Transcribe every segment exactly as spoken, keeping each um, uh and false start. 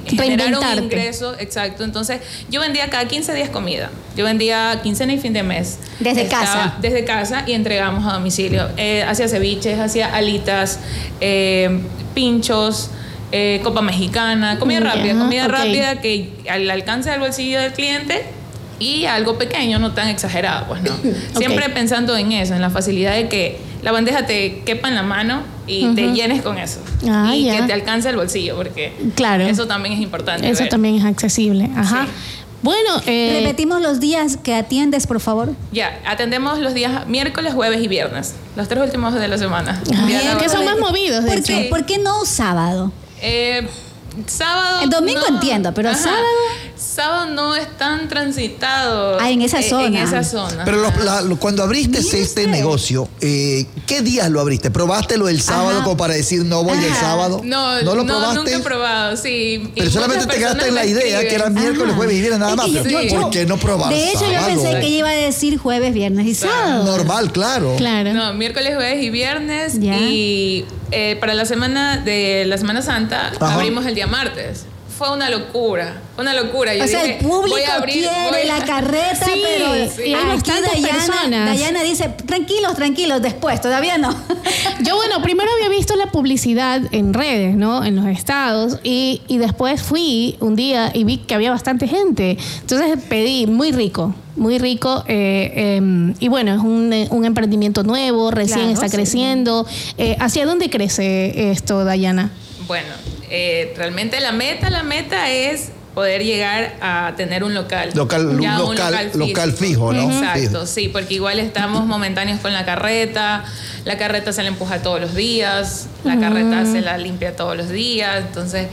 generar un ingreso, exacto. Entonces, yo vendía cada quince días comida. Yo vendía quincena y fin de mes. Desde Estaba, casa. Desde casa y entregamos a domicilio. Eh, hacía ceviches, hacía alitas, eh, pinchos, eh, copa mexicana, comida yeah, rápida, comida okay. rápida que al alcance del bolsillo del cliente y algo pequeño, no tan exagerado, pues no. Siempre okay. pensando en eso, en la facilidad de que la bandeja te quepa en la mano y uh-huh. te llenes con eso. Ah, y yeah. que te alcance el bolsillo, porque claro. eso también es importante. Eso ver. También es accesible. Ajá. Sí. Bueno, eh, repetimos los días que atiendes, por favor. Ya, atendemos los días miércoles, jueves y viernes. Los tres últimos de la semana. Ah, que son más movidos. ¿Por qué? Sí. ¿Por qué no sábado? Eh... Sábado. El domingo no, entiendo, pero ajá, sábado. Sábado no es tan transitado. Ah, en esa zona. En esa zona. Pero lo, la, lo, cuando abriste este negocio, eh, ¿qué días lo abriste? ¿Probaste lo del sábado ajá. como para decir no voy ajá. el sábado? No, no lo no, probaste. Nunca he probado, sí. Pero solamente te quedaste en la idea que eran miércoles, ajá. jueves y viernes nada más. Es que pero yo, ¿por qué no probar De hecho, sábado? yo pensé que iba a decir jueves, viernes y sábado. Normal, claro. Claro. No, miércoles, jueves y viernes. ¿Ya? Y eh, para la semana de la Semana Santa ajá. abrimos el día martes. Fue una locura, una locura. Yo o sea, dije, el público voy a abrir, quiere voy a... la carreta, sí, pero sí, hay bastantes Dayana, personas. Dayana dice, tranquilos, tranquilos, después, todavía no. Yo, bueno, primero había visto la publicidad en redes, ¿no? En los estados, y, y después fui un día y vi que había bastante gente. Entonces pedí, muy rico. Muy rico eh, eh, y bueno, es un, un emprendimiento nuevo, recién claro, está sí. creciendo. Eh, ¿Hacia dónde crece esto, Dayana? Bueno, eh, realmente la meta, la meta es poder llegar a tener un local. Local, un local, un local, fijo. local fijo, ¿no? Exacto, sí, porque igual estamos momentáneos con la carreta, la carreta se la empuja todos los días, la carreta uh-huh. se la limpia todos los días, entonces...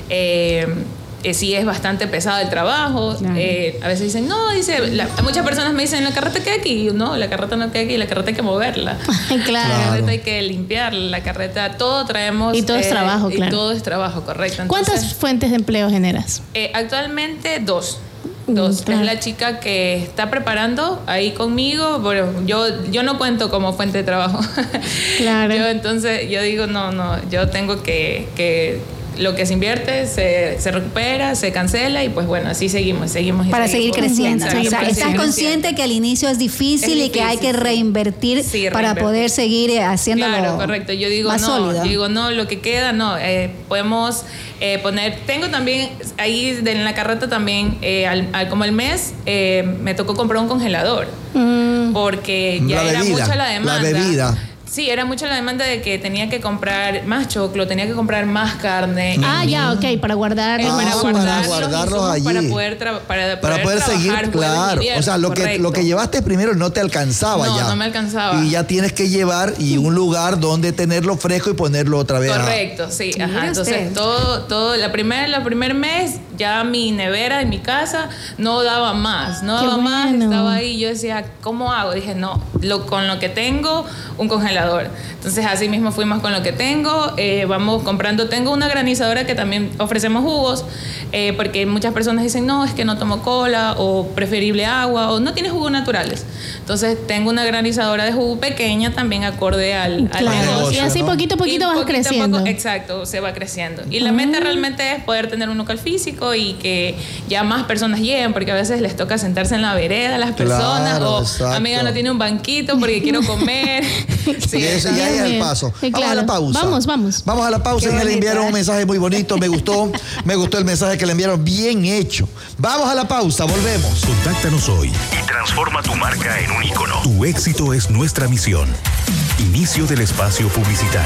Eh, Eh, sí es bastante pesado el trabajo. Claro. Eh, a veces dicen, no, dice, la, muchas personas me dicen, la carreta queda aquí. No, la carreta no queda aquí, la carreta hay que moverla. Claro. La carreta hay que limpiarla, la carreta, todo traemos. Y todo eh, es trabajo, y claro. todo es trabajo, correcto. Entonces, ¿cuántas fuentes de empleo generas? Eh, actualmente dos. Dos. Claro. Es la chica que está preparando ahí conmigo. Bueno, yo, yo no cuento como fuente de trabajo. Claro. Yo entonces, yo digo, no, no, yo tengo que... que lo que se invierte se, se recupera, se cancela y pues bueno, así seguimos, seguimos. Y para seguimos. seguir creciendo. Exacto, o sea, para estás seguir consciente creciendo. Que al inicio es difícil, es difícil y que hay que reinvertir sí, para reinvertir. poder seguir haciéndolo claro, correcto. Yo digo, más no, sólido. Yo digo, no, lo que queda, no. Eh, podemos eh, poner... Tengo también, ahí de, en la carreta también, eh, al, al, como el mes, eh, me tocó comprar un congelador. Mm. Porque ya la era bebida, mucha la demanda. La bebida. Sí, era mucho la demanda de que tenía que comprar más choclo, tenía que comprar más carne. Ah, ya, ok, para guardar. Eh, para ah, guardar para los guardarlos allí. Para poder, tra- para, para poder, poder seguir, claro. Invierno, o sea, lo que, lo que llevaste primero no te alcanzaba no, ya. No, no me alcanzaba. Y ya tienes que llevar y un lugar donde tenerlo fresco y ponerlo otra vez. Correcto, sí. Ajá. Entonces, todo, todo, la primera, la primer mes, ya mi nevera en mi casa no daba más, no daba Qué más, bueno. Estaba ahí. Yo decía, ¿cómo hago? Dije, no, lo, con lo que tengo, un congelador. Entonces, así mismo fuimos con lo que tengo, eh, vamos comprando. Tengo una granizadora que también ofrecemos jugos, eh, porque muchas personas dicen, no, es que no tomo cola, o preferible agua, o no tienes jugos naturales. Entonces, tengo una granizadora de jugo pequeña también acorde al, claro. al negocio. Y así poquito a poquito vas poquito creciendo. Poco, exacto, se va creciendo. Y la meta realmente es poder tener un local físico y que ya más personas lleguen, porque a veces les toca sentarse en la vereda a las personas, claro, o exacto. amiga, no tiene un banquito porque quiero comer. Sí, y eso ya es el paso. Sí, vamos claro. a la pausa. Vamos, vamos. Vamos a la pausa y le enviaron un mensaje muy bonito. Me gustó, me gustó el mensaje que le enviaron, bien hecho. Vamos a la pausa, volvemos. Contáctanos hoy y transforma tu marca en un ícono. Tu éxito es nuestra misión. Inicio del espacio publicitario.